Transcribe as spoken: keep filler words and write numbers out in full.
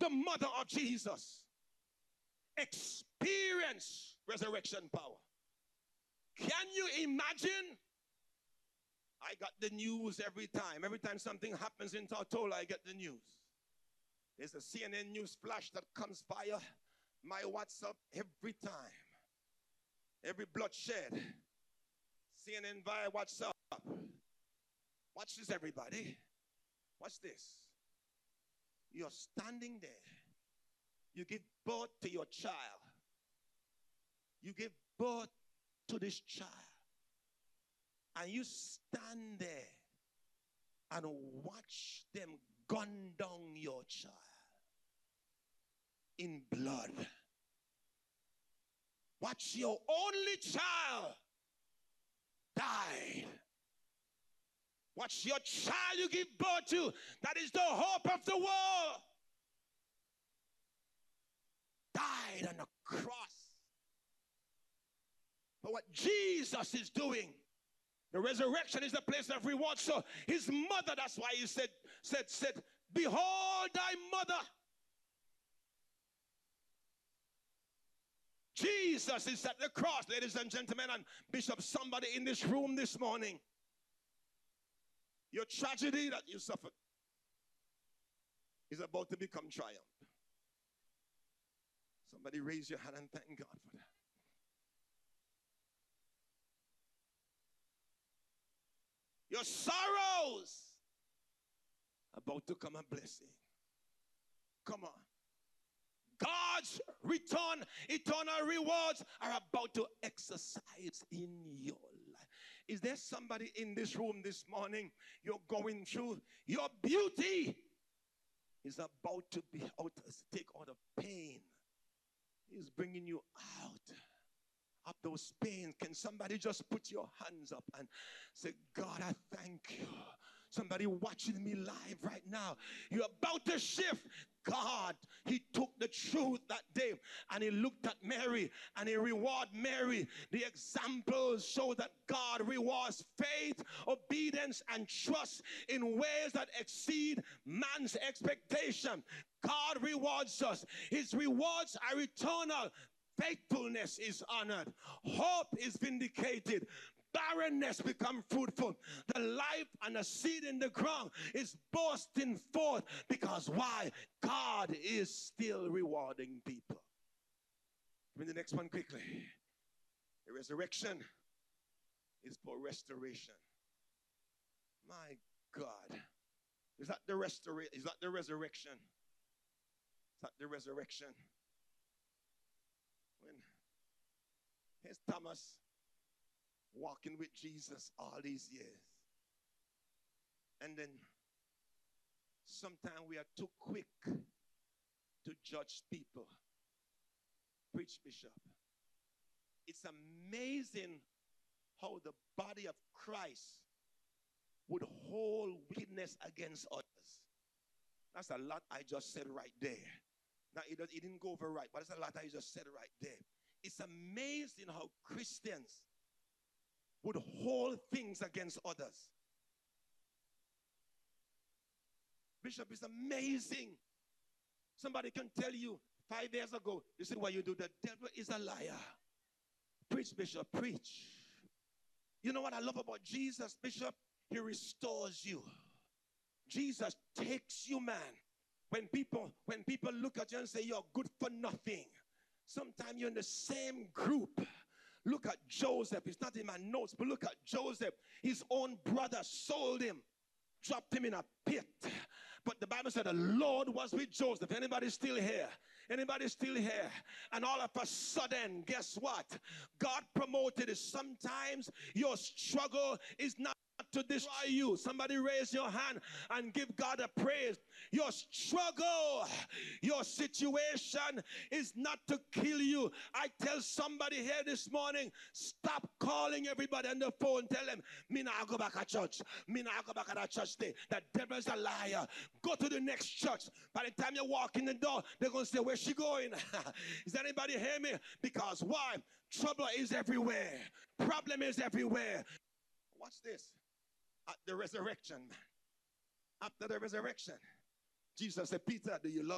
the mother of Jesus, experienced resurrection power. Can you imagine? I got the news every time. Every time something happens in Tortola, I get the news. There's a C N N news flash that comes via my WhatsApp every time. Every bloodshed. C N N via WhatsApp. Watch this, everybody. Watch this. You're standing there. You give birth to your child. You give birth to this child. And you stand there and watch them gun down your child in blood. Watch your only child died. Watch your child you give birth to, that is the hope of the world, died on the cross. But what Jesus is doing, the resurrection is the place of reward. So his mother, that's why he said, said, said, behold thy mother. Jesus is at the cross, ladies and gentlemen, and Bishop, somebody in this room this morning, your tragedy that you suffered is about to become triumph. Somebody raise your hand and thank God for that. Your sorrows about to come a blessing. Come on. God's return, eternal rewards are about to exercise in your life. Is there somebody in this room this morning, you're going through, your beauty is about to be out, take out of pain. He's bringing you out of those pains. Can somebody just put your hands up and say, God, I thank you. Somebody watching me live right now, you're about to shift. God, he took the truth that day and he looked at Mary and he rewarded Mary. The examples show that God rewards faith, obedience, and trust in ways that exceed man's expectation. God rewards us. His rewards are eternal. Faithfulness is honored. Hope is vindicated. Barrenness become fruitful. The life and the seed in the ground is bursting forth. Because why? God is still rewarding people. Give me the next one quickly. The resurrection is for restoration. My God. Is that the restoration? Is that the resurrection? Is that the resurrection? When here's Thomas walking with Jesus all these years. And then sometimes we are too quick to judge people. Preach, Bishop. It's amazing how the body of Christ would hold wickedness against others. That's a lot I just said right there. Now, it, it didn't go over right, but it's a lot I just said right there. It's amazing how Christians would hold things against others. Bishop, it's amazing. Somebody can tell you five years ago, this is what you do. The devil is a liar. Preach, Bishop, preach. You know what I love about Jesus, Bishop? He restores you. Jesus takes you, man. When people, when people look at you and say you're good for nothing, sometimes you're in the same group. Look at Joseph. It's not in my notes, but look at Joseph. His own brother sold him, dropped him in a pit. But the Bible said the Lord was with Joseph. Anybody still here? Anybody still here? And all of a sudden, guess what? God promoted it. Sometimes your struggle is not to destroy you. Somebody raise your hand and give God a praise. Your struggle, your situation is not to kill you. I tell somebody here this morning, stop calling everybody on the phone. Tell them, me not go back to church. Me not go back to that church day. That devil's a liar. Go to the next church. By the time you walk in the door, they're going to say, where's she going? Is anybody hear me? Because why? Trouble is everywhere. Problem is everywhere. Watch this. At the resurrection, man. After the resurrection, Jesus said, Peter, do you love